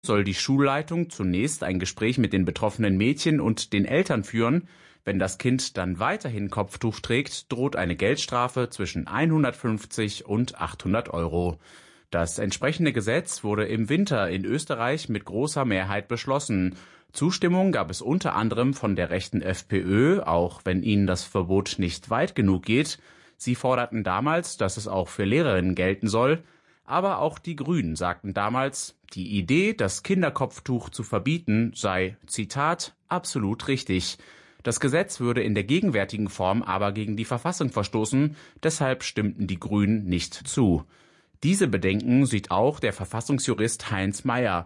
soll die Schulleitung zunächst ein Gespräch mit den betroffenen Mädchen und den Eltern führen. Wenn das Kind dann weiterhin Kopftuch trägt, droht eine Geldstrafe zwischen 150 und 800 Euro. Das entsprechende Gesetz wurde im Winter in Österreich mit großer Mehrheit beschlossen. Zustimmung gab es unter anderem von der rechten FPÖ, auch wenn ihnen das Verbot nicht weit genug geht. Sie forderten damals, dass es auch für Lehrerinnen gelten soll. Aber auch die Grünen sagten damals, die Idee, das Kinderkopftuch zu verbieten, sei, Zitat, absolut richtig. Das Gesetz würde in der gegenwärtigen Form aber gegen die Verfassung verstoßen, deshalb stimmten die Grünen nicht zu. Diese Bedenken sieht auch der Verfassungsjurist Heinz Mayer.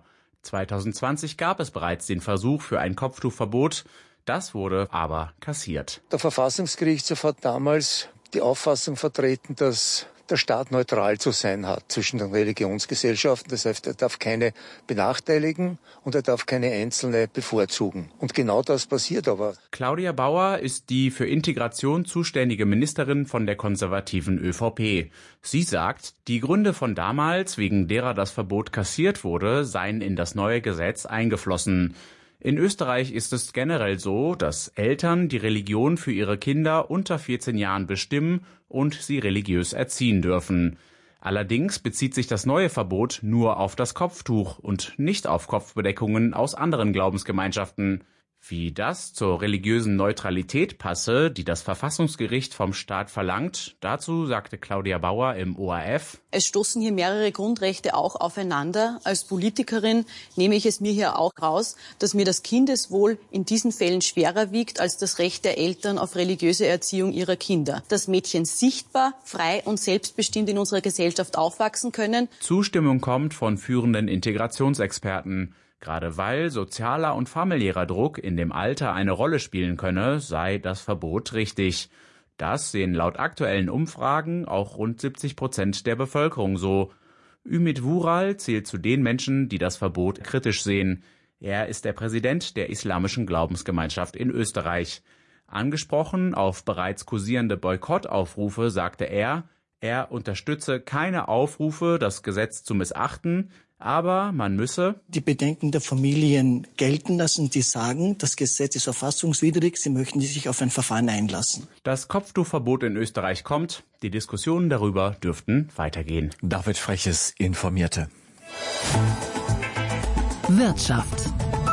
2020 gab es bereits den Versuch für ein Kopftuchverbot, das wurde aber kassiert. Der Verfassungsgerichtshof hat damals die Auffassung vertreten, dass der Staat neutral zu sein hat zwischen den Religionsgesellschaften. Das heißt, er darf keine benachteiligen und er darf keine einzelne bevorzugen. Und genau das passiert aber. Claudia Bauer ist die für Integration zuständige Ministerin von der konservativen ÖVP. Sie sagt, die Gründe von damals, wegen derer das Verbot kassiert wurde, seien in das neue Gesetz eingeflossen. In Österreich ist es generell so, dass Eltern die Religion für ihre Kinder unter 14 Jahren bestimmen und sie religiös erziehen dürfen. Allerdings bezieht sich das neue Verbot nur auf das Kopftuch und nicht auf Kopfbedeckungen aus anderen Glaubensgemeinschaften. Wie das zur religiösen Neutralität passe, die das Verfassungsgericht vom Staat verlangt, dazu sagte Claudia Bauer im ORF: Es stoßen hier mehrere Grundrechte auch aufeinander. Als Politikerin nehme ich es mir hier auch raus, dass mir das Kindeswohl in diesen Fällen schwerer wiegt als das Recht der Eltern auf religiöse Erziehung ihrer Kinder. Dass Mädchen sichtbar, frei und selbstbestimmt in unserer Gesellschaft aufwachsen können. Zustimmung kommt von führenden Integrationsexperten. Gerade weil sozialer und familiärer Druck in dem Alter eine Rolle spielen könne, sei das Verbot richtig. Das sehen laut aktuellen Umfragen auch rund 70% der Bevölkerung so. Ümit Vural zählt zu den Menschen, die das Verbot kritisch sehen. Er ist der Präsident der Islamischen Glaubensgemeinschaft in Österreich. Angesprochen auf bereits kursierende Boykottaufrufe sagte er unterstütze keine Aufrufe, das Gesetz zu missachten, aber man müsse die Bedenken der Familien gelten lassen, die sagen, das Gesetz ist verfassungswidrig, sie möchten sich auf ein Verfahren einlassen. Das Kopftuchverbot in Österreich kommt, die Diskussionen darüber dürften weitergehen. David Freches informierte. Wirtschaft.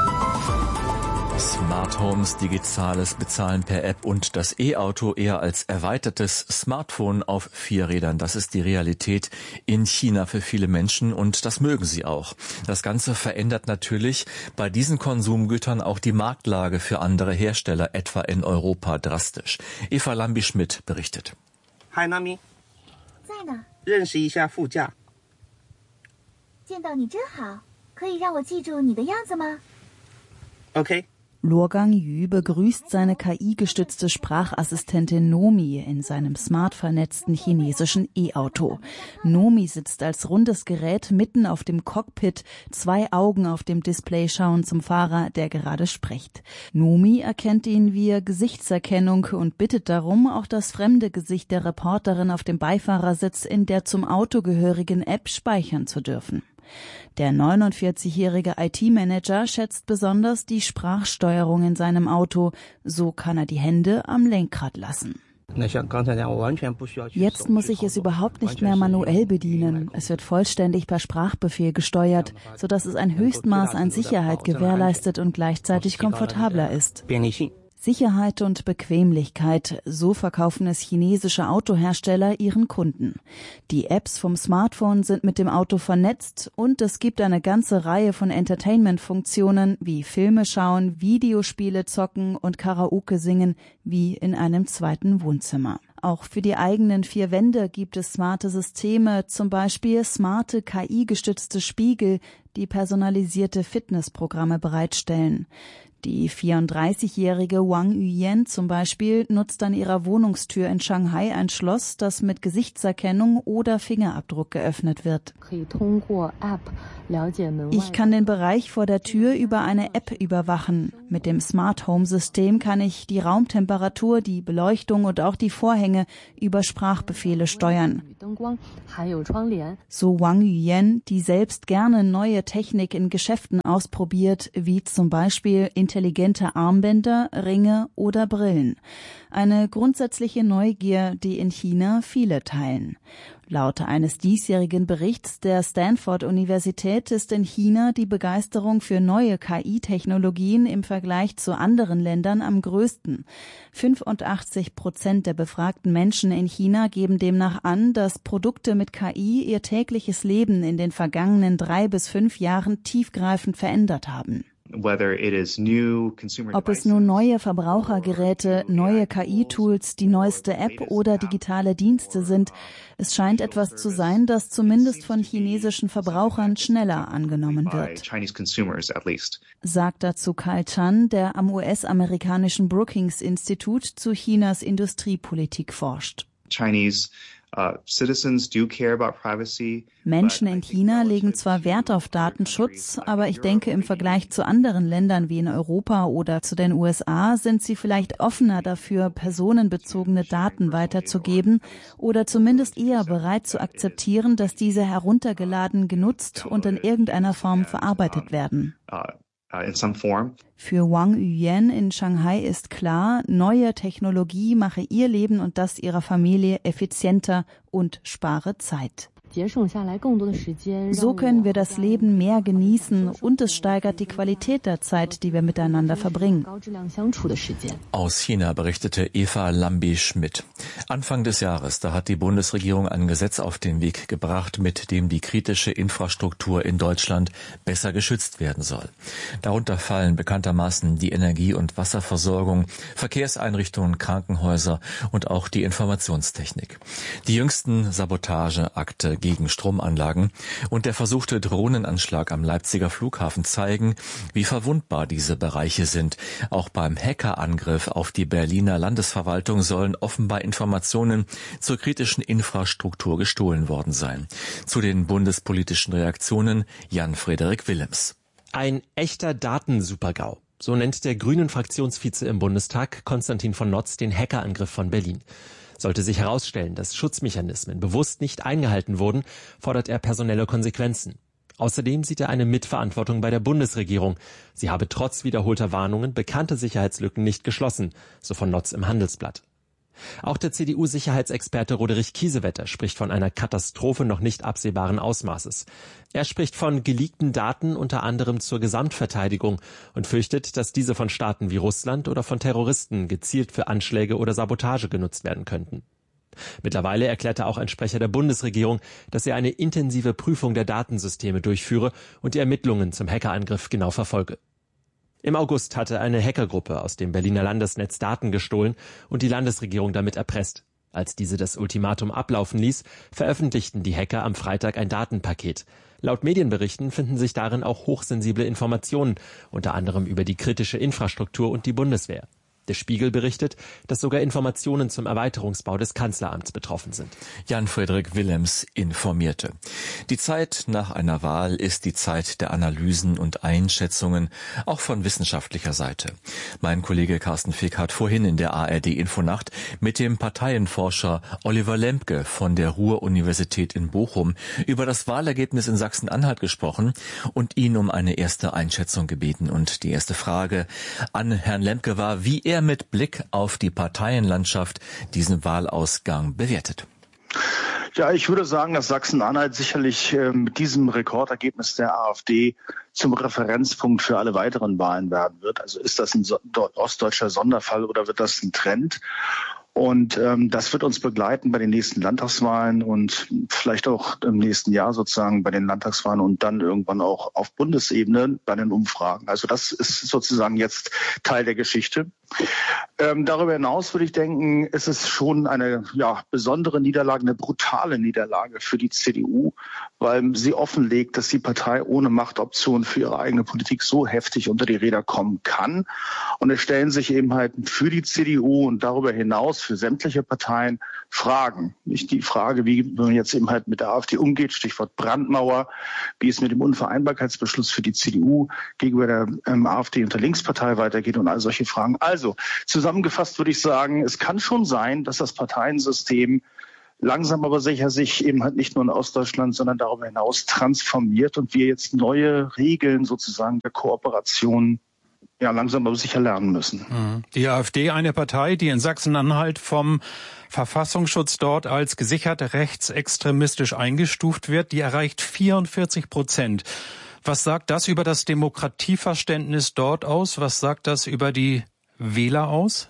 Smart Homes, digitales Bezahlen per App und das E-Auto eher als erweitertes Smartphone auf 4 Rädern. Das ist die Realität in China für viele Menschen und das mögen sie auch. Das Ganze verändert natürlich bei diesen Konsumgütern auch die Marktlage für andere Hersteller, etwa in Europa, drastisch. Eva Lambi-Schmidt berichtet. Hi Nami. 在呢。认识一下副驾。见到你真好，可以让我记住你的样子吗？ Okay. Luogang Yu begrüßt seine KI-gestützte Sprachassistentin Nomi in seinem smart vernetzten chinesischen E-Auto. Nomi sitzt als rundes Gerät mitten auf dem Cockpit, 2 Augen auf dem Display schauen zum Fahrer, der gerade spricht. Nomi erkennt ihn via Gesichtserkennung und bittet darum, auch das fremde Gesicht der Reporterin auf dem Beifahrersitz in der zum Auto gehörigen App speichern zu dürfen. Der 49-jährige IT-Manager schätzt besonders die Sprachsteuerung in seinem Auto. So kann er die Hände am Lenkrad lassen. Jetzt muss ich es überhaupt nicht mehr manuell bedienen. Es wird vollständig per Sprachbefehl gesteuert, sodass es ein Höchstmaß an Sicherheit gewährleistet und gleichzeitig komfortabler ist. Sicherheit und Bequemlichkeit, so verkaufen es chinesische Autohersteller ihren Kunden. Die Apps vom Smartphone sind mit dem Auto vernetzt und es gibt eine ganze Reihe von Entertainment-Funktionen wie Filme schauen, Videospiele zocken und Karaoke singen wie in einem zweiten Wohnzimmer. Auch für die eigenen 4 Wände gibt es smarte Systeme, zum Beispiel smarte KI-gestützte Spiegel, die personalisierte Fitnessprogramme bereitstellen. Die 34-jährige Wang Yuyan zum Beispiel nutzt an ihrer Wohnungstür in Shanghai ein Schloss, das mit Gesichtserkennung oder Fingerabdruck geöffnet wird. Ich kann den Bereich vor der Tür über eine App überwachen. Mit dem Smart Home System kann ich die Raumtemperatur, die Beleuchtung und auch die Vorhänge über Sprachbefehle steuern. So Wang Yuyan, die selbst gerne neue neue Technik in Geschäften ausprobiert, wie zum Beispiel intelligente Armbänder, Ringe oder Brillen. Eine grundsätzliche Neugier, die in China viele teilen. Laut eines diesjährigen Berichts der Stanford-Universität ist in China die Begeisterung für neue KI-Technologien im Vergleich zu anderen Ländern am größten. 85% der befragten Menschen in China geben demnach an, dass Produkte mit KI ihr tägliches Leben in den vergangenen 3 bis 5 Jahren tiefgreifend verändert haben. Ob es nun neue Verbrauchergeräte, neue KI-Tools, die neueste App oder digitale Dienste sind, es scheint etwas zu sein, das zumindest von chinesischen Verbrauchern schneller angenommen wird. Sagt dazu Carl Chan, der am US-amerikanischen Brookings-Institut zu Chinas Industriepolitik forscht. Menschen in China legen zwar Wert auf Datenschutz, aber ich denke, im Vergleich zu anderen Ländern wie in Europa oder zu den USA sind sie vielleicht offener dafür, personenbezogene Daten weiterzugeben oder zumindest eher bereit zu akzeptieren, dass diese heruntergeladen, genutzt und in irgendeiner Form verarbeitet werden. Für Wang Yuyan in Shanghai ist klar, neue Technologie mache ihr Leben und das ihrer Familie effizienter und spare Zeit. So können wir das Leben mehr genießen und es steigert die Qualität der Zeit, die wir miteinander verbringen. Aus China berichtete Eva Lambi-Schmidt. Anfang des Jahres, da hat die Bundesregierung ein Gesetz auf den Weg gebracht, mit dem die kritische Infrastruktur in Deutschland besser geschützt werden soll. Darunter fallen bekanntermaßen die Energie- und Wasserversorgung, Verkehrseinrichtungen, Krankenhäuser und auch die Informationstechnik. Die jüngsten Sabotageakte gegen Stromanlagen und der versuchte Drohnenanschlag am Leipziger Flughafen zeigen, wie verwundbar diese Bereiche sind. Auch beim Hackerangriff auf die Berliner Landesverwaltung sollen offenbar Informationen zur kritischen Infrastruktur gestohlen worden sein. Zu den bundespolitischen Reaktionen Jan-Frederik Willems. Ein echter Datensupergau. So nennt der Grünen-Fraktionsvize im Bundestag Konstantin von Notz den Hackerangriff von Berlin. Sollte sich herausstellen, dass Schutzmechanismen bewusst nicht eingehalten wurden, fordert er personelle Konsequenzen. Außerdem sieht er eine Mitverantwortung bei der Bundesregierung. Sie habe trotz wiederholter Warnungen bekannte Sicherheitslücken nicht geschlossen, so von Notz im Handelsblatt. Auch der CDU-Sicherheitsexperte Roderich Kiesewetter spricht von einer Katastrophe noch nicht absehbaren Ausmaßes. Er spricht von geleakten Daten unter anderem zur Gesamtverteidigung und fürchtet, dass diese von Staaten wie Russland oder von Terroristen gezielt für Anschläge oder Sabotage genutzt werden könnten. Mittlerweile erklärte auch ein Sprecher der Bundesregierung, dass er eine intensive Prüfung der Datensysteme durchführe und die Ermittlungen zum Hackerangriff genau verfolge. Im August hatte eine Hackergruppe aus dem Berliner Landesnetz Daten gestohlen und die Landesregierung damit erpresst. Als diese das Ultimatum ablaufen ließ, veröffentlichten die Hacker am Freitag ein Datenpaket. Laut Medienberichten finden sich darin auch hochsensible Informationen, unter anderem über die kritische Infrastruktur und die Bundeswehr. Der Spiegel berichtet, dass sogar Informationen zum Erweiterungsbau des Kanzleramts betroffen sind. Jan-Frederik Willems informierte. Die Zeit nach einer Wahl ist die Zeit der Analysen und Einschätzungen, auch von wissenschaftlicher Seite. Mein Kollege Carsten Fick hat vorhin in der ARD-Infonacht mit dem Parteienforscher Oliver Lembke von der Ruhr-Universität in Bochum über das Wahlergebnis in Sachsen-Anhalt gesprochen und ihn um eine erste Einschätzung gebeten. Und die erste Frage an Herrn Lembke war, wie er mit Blick auf die Parteienlandschaft diesen Wahlausgang bewertet. Ja, ich würde sagen, dass Sachsen-Anhalt sicherlich mit diesem Rekordergebnis der AfD zum Referenzpunkt für alle weiteren Wahlen werden wird. Also ist das ein ostdeutscher Sonderfall oder wird das ein Trend? Und das wird uns begleiten bei den nächsten Landtagswahlen und vielleicht auch im nächsten Jahr sozusagen bei den Landtagswahlen und dann irgendwann auch auf Bundesebene bei den Umfragen. Also das ist sozusagen jetzt Teil der Geschichte. Darüber hinaus würde ich denken, ist es schon eine besondere Niederlage, eine brutale Niederlage für die CDU, weil sie offenlegt, dass die Partei ohne Machtoption für ihre eigene Politik so heftig unter die Räder kommen kann. Und es stellen sich eben halt für die CDU und darüber hinaus für sämtliche Parteien Fragen. Nicht die Frage, wie man jetzt eben halt mit der AfD umgeht, Stichwort Brandmauer, wie es mit dem Unvereinbarkeitsbeschluss für die CDU gegenüber der AfD und der Linkspartei weitergeht und all solche Fragen. Also zusammengefasst würde ich sagen, es kann schon sein, dass das Parteiensystem langsam aber sicher sich eben halt nicht nur in Ostdeutschland, sondern darüber hinaus transformiert und wir jetzt neue Regeln sozusagen der Kooperation langsam aber sicher lernen müssen. Die AfD, eine Partei, die in Sachsen-Anhalt vom Verfassungsschutz dort als gesichert rechtsextremistisch eingestuft wird, die erreicht 44%. Was sagt das über das Demokratieverständnis dort aus? Was sagt das über die Wähler aus?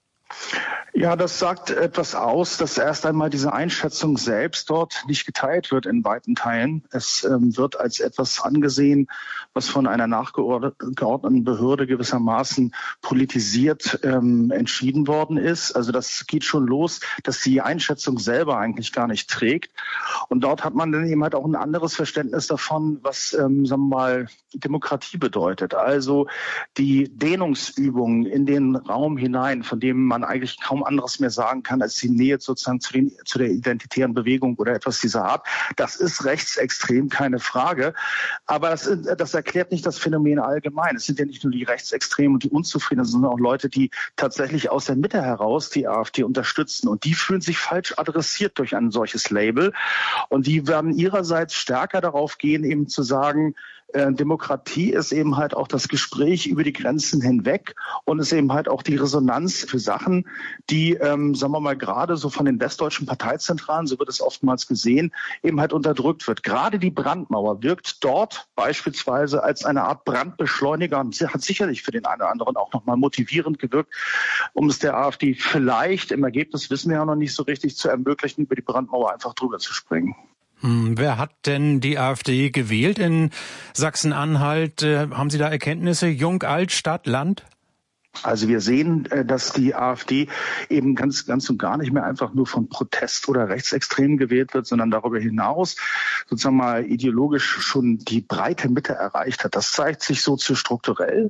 Ja, das sagt etwas aus, dass erst einmal diese Einschätzung selbst dort nicht geteilt wird in weiten Teilen. Es wird als etwas angesehen, was von einer nachgeordneten Behörde gewissermaßen politisiert entschieden worden ist. Also das geht schon los, dass die Einschätzung selber eigentlich gar nicht trägt. Und dort hat man dann eben halt auch ein anderes Verständnis davon, was, sagen wir mal, Demokratie bedeutet. Also die Dehnungsübungen in den Raum hinein, von dem man eigentlich kaum anderes mehr sagen kann, als die Nähe sozusagen zu der identitären Bewegung oder etwas dieser Art. Das ist rechtsextrem, keine Frage. Aber das erklärt nicht das Phänomen allgemein. Es sind ja nicht nur die Rechtsextremen und die Unzufriedenen, sondern auch Leute, die tatsächlich aus der Mitte heraus die AfD unterstützen. Und die fühlen sich falsch adressiert durch ein solches Label. Und die werden ihrerseits stärker darauf gehen, eben zu sagen, Demokratie ist eben halt auch das Gespräch über die Grenzen hinweg und ist eben halt auch die Resonanz für Sachen, die, sagen wir mal, gerade so von den westdeutschen Parteizentralen, so wird es oftmals gesehen, eben halt unterdrückt wird. Gerade die Brandmauer wirkt dort beispielsweise als eine Art Brandbeschleuniger und hat sicherlich für den einen oder anderen auch nochmal motivierend gewirkt, um es der AfD vielleicht im Ergebnis, wissen wir ja noch nicht so richtig, zu ermöglichen, über die Brandmauer einfach drüber zu springen. Wer hat denn die AfD gewählt in Sachsen-Anhalt? Haben Sie da Erkenntnisse? Jung, alt, Stadt, Land? Also wir sehen, dass die AfD eben ganz und gar nicht mehr einfach nur von Protest oder Rechtsextremen gewählt wird, sondern darüber hinaus sozusagen mal ideologisch schon die breite Mitte erreicht hat. Das zeigt sich soziostrukturell,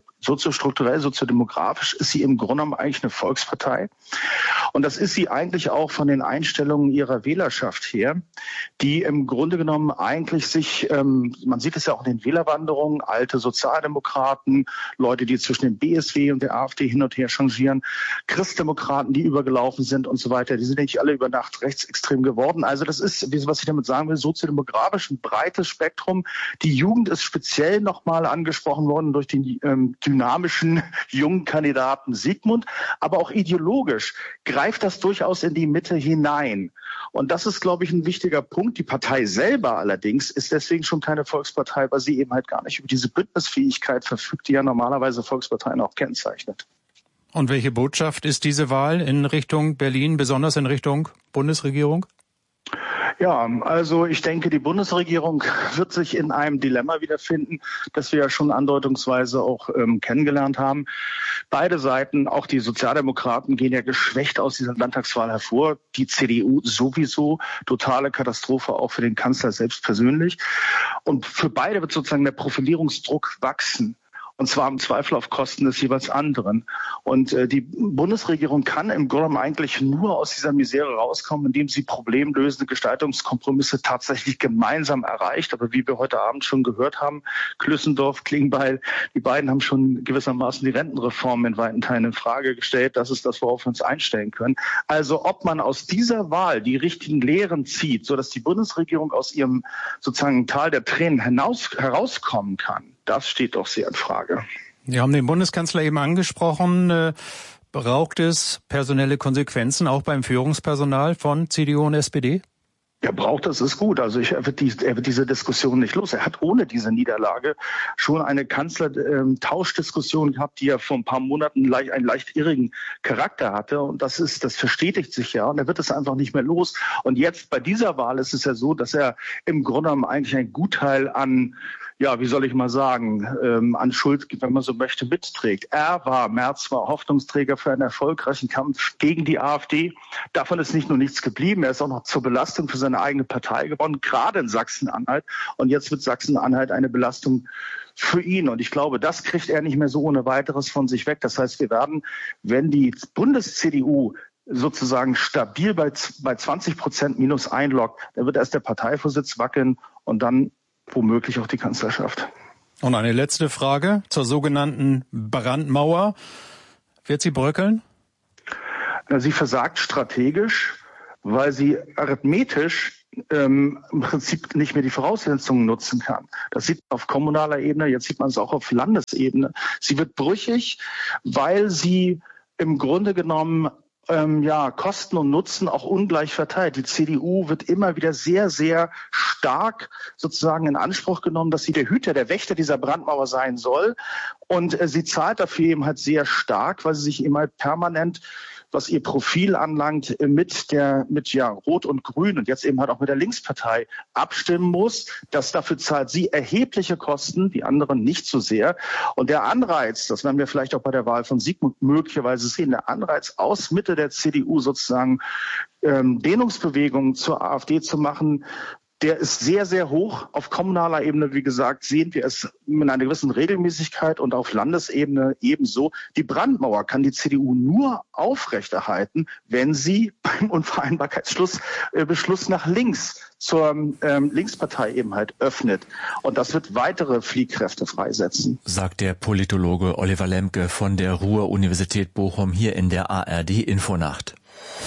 soziodemografisch ist sie im Grunde genommen eigentlich eine Volkspartei. Und das ist sie eigentlich auch von den Einstellungen ihrer Wählerschaft her, die im Grunde genommen eigentlich sich, man sieht es ja auch in den Wählerwanderungen, alte Sozialdemokraten, Leute, die zwischen dem BSW und der AfD hin und her changieren, Christdemokraten, die übergelaufen sind und so weiter, die sind nicht alle über Nacht rechtsextrem geworden. Also das ist, was ich damit sagen will, soziodemografisch ein breites Spektrum. Die Jugend ist speziell nochmal angesprochen worden durch den dynamischen jungen Kandidaten Sigmund, aber auch ideologisch greift das durchaus in die Mitte hinein. Und das ist, glaube ich, ein wichtiger Punkt. Die Partei selber allerdings ist deswegen schon keine Volkspartei, weil sie eben halt gar nicht über diese Bündnisfähigkeit verfügt, die ja normalerweise Volksparteien auch kennzeichnet. Und welche Botschaft ist diese Wahl in Richtung Berlin, besonders in Richtung Bundesregierung? Ja, also ich denke, die Bundesregierung wird sich in einem Dilemma wiederfinden, das wir ja schon andeutungsweise auch kennengelernt haben. Beide Seiten, auch die Sozialdemokraten, gehen ja geschwächt aus dieser Landtagswahl hervor. Die CDU sowieso, totale Katastrophe auch für den Kanzler selbst persönlich. Und für beide wird sozusagen der Profilierungsdruck wachsen. Und zwar im Zweifel auf Kosten des jeweils anderen. Und die Bundesregierung kann im Grunde eigentlich nur aus dieser Misere rauskommen, indem sie problemlösende Gestaltungskompromisse tatsächlich gemeinsam erreicht. Aber wie wir heute Abend schon gehört haben, Klüssendorf, Klingbeil, die beiden haben schon gewissermaßen die Rentenreform in weiten Teilen in Frage gestellt. Das ist das, worauf wir uns einstellen können. Also ob man aus dieser Wahl die richtigen Lehren zieht, sodass die Bundesregierung aus ihrem sozusagen Tal der Tränen herauskommen kann, das steht doch sehr in Frage. Sie haben den Bundeskanzler eben angesprochen. Braucht es personelle Konsequenzen auch beim Führungspersonal von CDU und SPD? Ja, braucht es, ist gut. Also er wird diese Diskussion nicht los. Er hat ohne diese Niederlage schon eine Kanzlertauschdiskussion gehabt, die ja vor ein paar Monaten einen leicht irrigen Charakter hatte. Und das verstetigt sich ja. Und er wird es einfach nicht mehr los. Und jetzt bei dieser Wahl ist es ja so, dass er im Grunde genommen eigentlich ein Gutteil an, ja, wie soll ich mal sagen, an Schuld, wenn man so möchte, mitträgt. Merz war Hoffnungsträger für einen erfolgreichen Kampf gegen die AfD. Davon ist nicht nur nichts geblieben, er ist auch noch zur Belastung für seine eigene Partei geworden, gerade in Sachsen-Anhalt. Und jetzt wird Sachsen-Anhalt eine Belastung für ihn. Und ich glaube, das kriegt er nicht mehr so ohne weiteres von sich weg. Das heißt, wir werden, wenn die Bundes-CDU sozusagen stabil bei 20% minus einloggt, dann wird erst der Parteivorsitz wackeln und dann womöglich auch die Kanzlerschaft. Und eine letzte Frage zur sogenannten Brandmauer. Wird sie bröckeln? Sie versagt strategisch. weil sie arithmetisch im Prinzip nicht mehr die Voraussetzungen nutzen kann. Das sieht man auf kommunaler Ebene, jetzt sieht man es auch auf Landesebene. Sie wird brüchig, weil sie im Grunde genommen Kosten und Nutzen auch ungleich verteilt. Die CDU wird immer wieder sehr, sehr stark sozusagen in Anspruch genommen, dass sie der Hüter, der Wächter dieser Brandmauer sein soll. Und sie zahlt dafür eben halt sehr stark, weil sie sich immer permanent, was ihr Profil anlangt, mit Rot und Grün und jetzt eben halt auch mit der Linkspartei abstimmen muss. Dafür zahlt sie erhebliche Kosten, die anderen nicht so sehr. Und der Anreiz, das werden wir vielleicht auch bei der Wahl von Sigmund möglicherweise sehen, der Anreiz aus Mitte der CDU sozusagen Dehnungsbewegungen zur AfD zu machen, der ist sehr, sehr hoch. Auf kommunaler Ebene, wie gesagt, sehen wir es mit einer gewissen Regelmäßigkeit und auf Landesebene ebenso. Die Brandmauer kann die CDU nur aufrechterhalten, wenn sie beim Unvereinbarkeitsbeschluss nach links zur Linkspartei eben halt öffnet. Und das wird weitere Fliehkräfte freisetzen. Sagt der Politologe Oliver Lemke von der Ruhr-Universität Bochum hier in der ARD-Infonacht.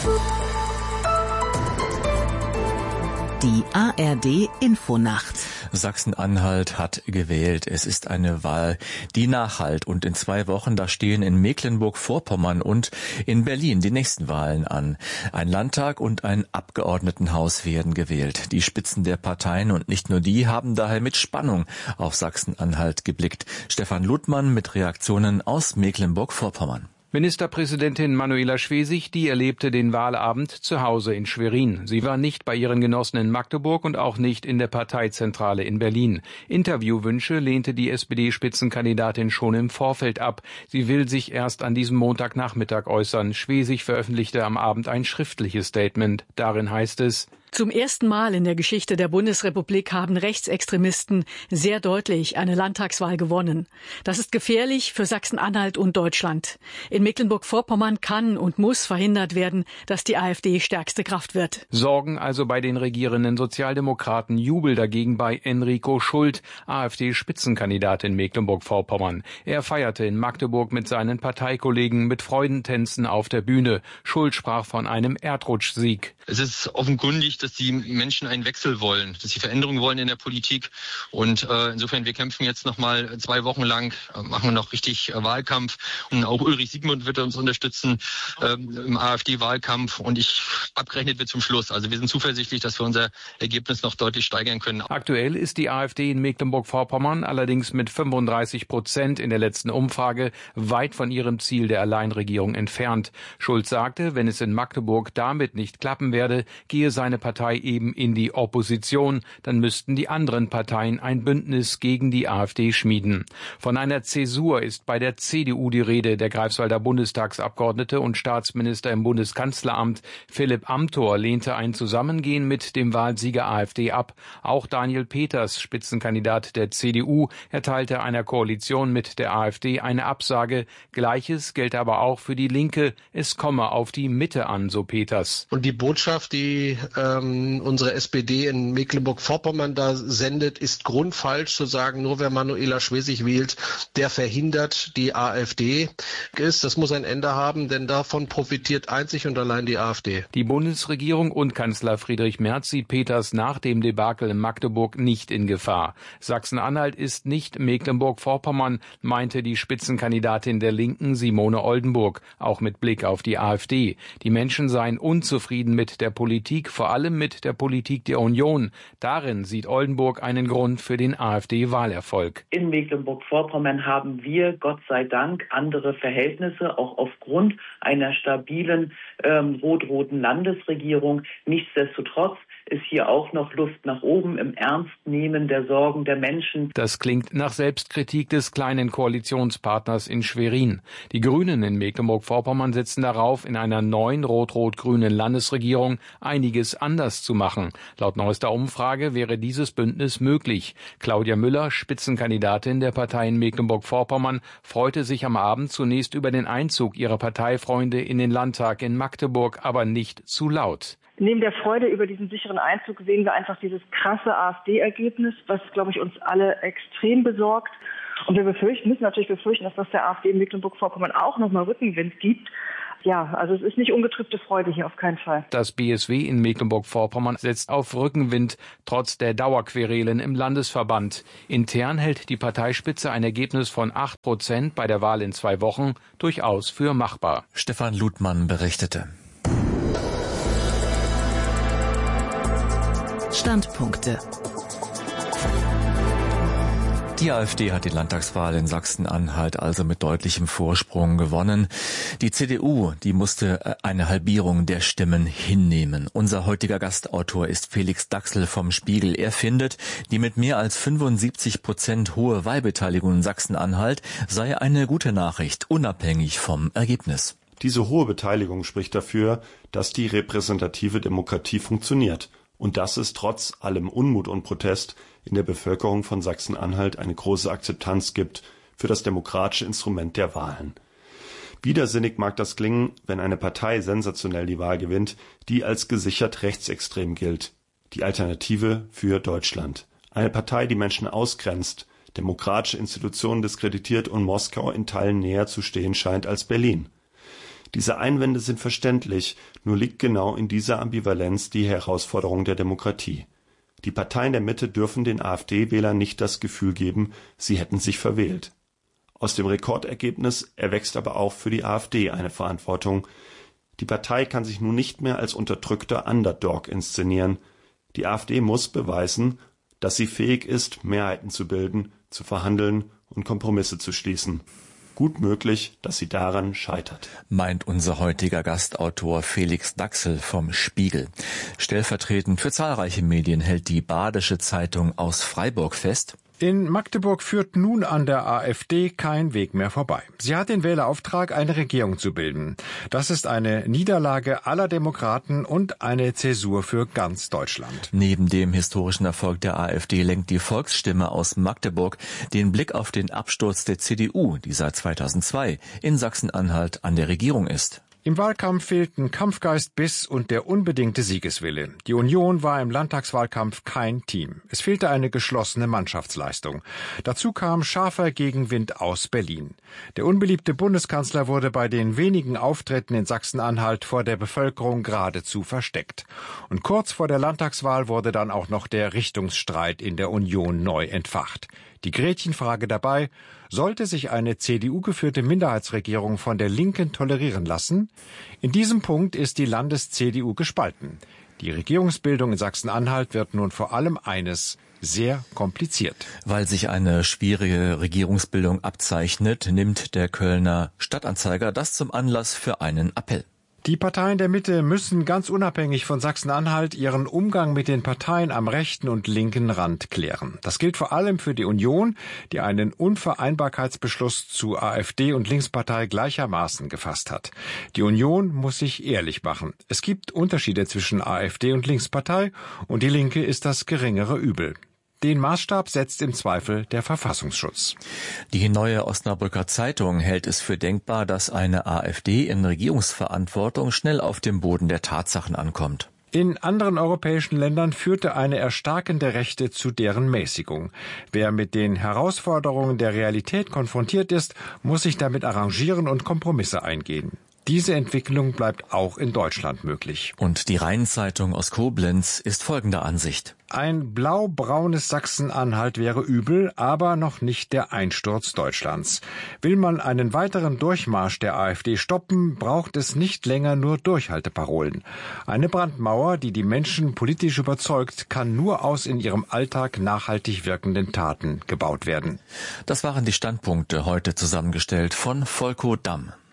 Die ARD-Infonacht. Sachsen-Anhalt hat gewählt. Es ist eine Wahl, die nachhallt. Und in 2 Wochen, da stehen in Mecklenburg-Vorpommern und in Berlin die nächsten Wahlen an. Ein Landtag und ein Abgeordnetenhaus werden gewählt. Die Spitzen der Parteien und nicht nur die haben daher mit Spannung auf Sachsen-Anhalt geblickt. Stefan Ludmann mit Reaktionen aus Mecklenburg-Vorpommern. Ministerpräsidentin Manuela Schwesig, die erlebte den Wahlabend zu Hause in Schwerin. Sie war nicht bei ihren Genossen in Magdeburg und auch nicht in der Parteizentrale in Berlin. Interviewwünsche lehnte die SPD-Spitzenkandidatin schon im Vorfeld ab. Sie will sich erst an diesem Montagnachmittag äußern. Schwesig veröffentlichte am Abend ein schriftliches Statement. Darin heißt es: Zum ersten Mal in der Geschichte der Bundesrepublik haben Rechtsextremisten sehr deutlich eine Landtagswahl gewonnen. Das ist gefährlich für Sachsen-Anhalt und Deutschland. In Mecklenburg-Vorpommern kann und muss verhindert werden, dass die AfD stärkste Kraft wird. Sorgen also bei den regierenden Sozialdemokraten, Jubel dagegen bei Enrico Schult, AfD-Spitzenkandidat in Mecklenburg-Vorpommern. Er feierte in Magdeburg mit seinen Parteikollegen mit Freudentänzen auf der Bühne. Schult sprach von einem Erdrutschsieg. Es ist offenkundig, dass die Menschen einen Wechsel wollen, dass sie Veränderungen wollen in der Politik. Und insofern, wir kämpfen jetzt noch mal 2 Wochen lang, machen noch richtig Wahlkampf. Und auch Ulrich Siegmund wird uns unterstützen im AfD-Wahlkampf. Und abgerechnet wird zum Schluss. Also wir sind zuversichtlich, dass wir unser Ergebnis noch deutlich steigern können. Aktuell ist die AfD in Mecklenburg-Vorpommern allerdings mit 35% in der letzten Umfrage weit von ihrem Ziel der Alleinregierung entfernt. Schulz sagte, wenn es in Magdeburg damit nicht klappen werde, gehe seine Partei eben in die Opposition, dann müssten die anderen Parteien ein Bündnis gegen die AfD schmieden. Von einer Zäsur ist bei der CDU die Rede. Der Greifswalder Bundestagsabgeordnete und Staatsminister im Bundeskanzleramt Philipp Amthor lehnte ein Zusammengehen mit dem Wahlsieger AfD ab. Auch Daniel Peters, Spitzenkandidat der CDU, erteilte einer Koalition mit der AfD eine Absage. Gleiches gelte aber auch für die Linke. Es komme auf die Mitte an, so Peters. Und die Botschaft, die unsere SPD in Mecklenburg-Vorpommern da sendet, ist grundfalsch zu sagen, nur wer Manuela Schwesig wählt, der verhindert die AfD. Das muss ein Ende haben, denn davon profitiert einzig und allein die AfD. Die Bundesregierung und Kanzler Friedrich Merz sieht Peters nach dem Debakel in Magdeburg nicht in Gefahr. Sachsen-Anhalt ist nicht Mecklenburg-Vorpommern, meinte die Spitzenkandidatin der Linken Simone Oldenburg, auch mit Blick auf die AfD. Die Menschen seien unzufrieden mit der Politik, vor allem mit der Politik der Union. Darin sieht Oldenburg einen Grund für den AfD-Wahlerfolg. In Mecklenburg-Vorpommern haben wir, Gott sei Dank, andere Verhältnisse, auch aufgrund einer stabilen rot-roten Landesregierung. Nichtsdestotrotz ist hier auch noch Luft nach oben im Ernstnehmen der Sorgen der Menschen. Das klingt nach Selbstkritik des kleinen Koalitionspartners in Schwerin. Die Grünen in Mecklenburg-Vorpommern setzen darauf, in einer neuen rot-rot-grünen Landesregierung einiges anders zu machen. Laut neuester Umfrage wäre dieses Bündnis möglich. Claudia Müller, Spitzenkandidatin der Partei in Mecklenburg-Vorpommern, freute sich am Abend zunächst über den Einzug ihrer Parteifreunde in den Landtag in Magdeburg, aber nicht zu laut. Neben der Freude über diesen sicheren Einzug sehen wir einfach dieses krasse AfD-Ergebnis, was, glaube ich, uns alle extrem besorgt. Und wir müssen natürlich befürchten, dass das der AfD in Mecklenburg-Vorpommern auch nochmal Rückenwind gibt. Ja, also es ist nicht ungetrübte Freude hier, auf keinen Fall. Das BSW in Mecklenburg-Vorpommern setzt auf Rückenwind, trotz der Dauerquerelen im Landesverband. Intern hält die Parteispitze ein Ergebnis von 8% bei der Wahl in 2 Wochen durchaus für machbar. Stefan Ludmann berichtete. Standpunkte. Die AfD hat die Landtagswahl in Sachsen-Anhalt also mit deutlichem Vorsprung gewonnen. Die CDU, die musste eine Halbierung der Stimmen hinnehmen. Unser heutiger Gastautor ist Felix Daxel vom Spiegel. Er findet, die mit mehr als 75% hohe Wahlbeteiligung in Sachsen-Anhalt sei eine gute Nachricht, unabhängig vom Ergebnis. Diese hohe Beteiligung spricht dafür, dass die repräsentative Demokratie funktioniert und dass es trotz allem Unmut und Protest in der Bevölkerung von Sachsen-Anhalt eine große Akzeptanz gibt für das demokratische Instrument der Wahlen. Widersinnig mag das klingen, wenn eine Partei sensationell die Wahl gewinnt, die als gesichert rechtsextrem gilt. Die Alternative für Deutschland. Eine Partei, die Menschen ausgrenzt, demokratische Institutionen diskreditiert und Moskau in Teilen näher zu stehen scheint als Berlin. Diese Einwände sind verständlich, nur liegt genau in dieser Ambivalenz die Herausforderung der Demokratie. Die Parteien der Mitte dürfen den AfD-Wählern nicht das Gefühl geben, sie hätten sich verwählt. Aus dem Rekordergebnis erwächst aber auch für die AfD eine Verantwortung. Die Partei kann sich nun nicht mehr als unterdrückter Underdog inszenieren. Die AfD muss beweisen, dass sie fähig ist, Mehrheiten zu bilden, zu verhandeln und Kompromisse zu schließen. Gut möglich, dass sie daran scheitert. Meint unser heutiger Gastautor Felix Daxel vom Spiegel. Stellvertretend für zahlreiche Medien hält die Badische Zeitung aus Freiburg fest: In Magdeburg führt nun an der AfD kein Weg mehr vorbei. Sie hat den Wählerauftrag, eine Regierung zu bilden. Das ist eine Niederlage aller Demokraten und eine Zäsur für ganz Deutschland. Neben dem historischen Erfolg der AfD lenkt die Volksstimme aus Magdeburg den Blick auf den Absturz der CDU, die seit 2002 in Sachsen-Anhalt an der Regierung ist. Im Wahlkampf fehlten Kampfgeist, Biss und der unbedingte Siegeswille. Die Union war im Landtagswahlkampf kein Team. Es fehlte eine geschlossene Mannschaftsleistung. Dazu kam scharfer Gegenwind aus Berlin. Der unbeliebte Bundeskanzler wurde bei den wenigen Auftritten in Sachsen-Anhalt vor der Bevölkerung geradezu versteckt. Und kurz vor der Landtagswahl wurde dann auch noch der Richtungsstreit in der Union neu entfacht. Die Gretchenfrage dabei: Sollte sich eine CDU-geführte Minderheitsregierung von der Linken tolerieren lassen? In diesem Punkt ist die Landes-CDU gespalten. Die Regierungsbildung in Sachsen-Anhalt wird nun vor allem eines: sehr kompliziert. Weil sich eine schwierige Regierungsbildung abzeichnet, nimmt der Kölner Stadtanzeiger das zum Anlass für einen Appell. Die Parteien der Mitte müssen ganz unabhängig von Sachsen-Anhalt ihren Umgang mit den Parteien am rechten und linken Rand klären. Das gilt vor allem für die Union, die einen Unvereinbarkeitsbeschluss zu AfD und Linkspartei gleichermaßen gefasst hat. Die Union muss sich ehrlich machen. Es gibt Unterschiede zwischen AfD und Linkspartei und die Linke ist das geringere Übel. Den Maßstab setzt im Zweifel der Verfassungsschutz. Die Neue Osnabrücker Zeitung hält es für denkbar, dass eine AfD in Regierungsverantwortung schnell auf dem Boden der Tatsachen ankommt. In anderen europäischen Ländern führte eine erstarkende Rechte zu deren Mäßigung. Wer mit den Herausforderungen der Realität konfrontiert ist, muss sich damit arrangieren und Kompromisse eingehen. Diese Entwicklung bleibt auch in Deutschland möglich. Und die Rhein-Zeitung aus Koblenz ist folgender Ansicht: Ein blau-braunes Sachsen-Anhalt wäre übel, aber noch nicht der Einsturz Deutschlands. Will man einen weiteren Durchmarsch der AfD stoppen, braucht es nicht länger nur Durchhalteparolen. Eine Brandmauer, die die Menschen politisch überzeugt, kann nur aus in ihrem Alltag nachhaltig wirkenden Taten gebaut werden. Das waren die Standpunkte, heute zusammengestellt von Volko Damm.